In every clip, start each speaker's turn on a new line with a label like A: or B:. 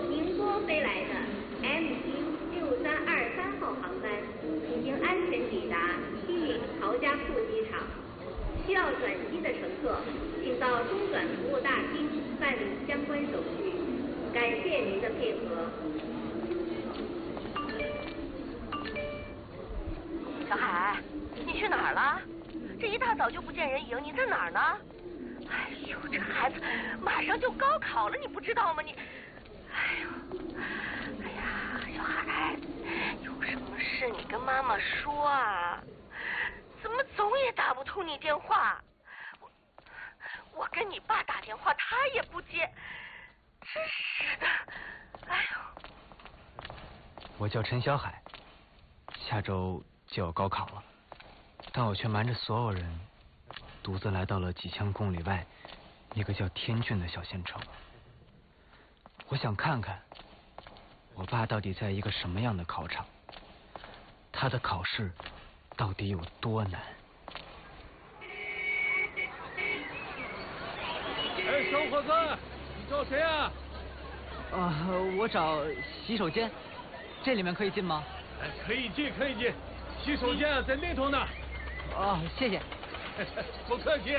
A: 宁波飞来的 MU6323号航班已经安全抵达西宁曹家铺机场。需要转机的乘客，请到中转服务大厅办理相关手续。感谢您的配合。
B: 小海，你去哪儿了？这一大早就不见人影，你在哪儿呢？哎呦，这孩子马上就高考了，你不知道吗？哎呀，小海，有什么事你跟妈妈说啊？怎么总也打不通你电话？我跟你爸打电话，他也不接，真是的。哎呦，
C: 我叫陈小海，下周就要高考了，但我却瞒着所有人，独自来到了几千公里外一个叫天峻的小县城。我想看看我爸到底在一个什么样的考场，他的考试到底有多难。
D: 哎，小伙子，你找谁啊？
C: 我找洗手间，这里面可以进吗？
D: 哎，可以进，可以进，洗手间在那头呢。
C: 哦，谢谢。
D: 不客气。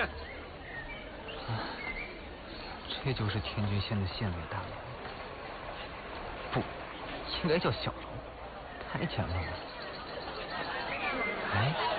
C: 这就是天峻县的县委大楼，不，应该叫小楼，太简陋了。哎。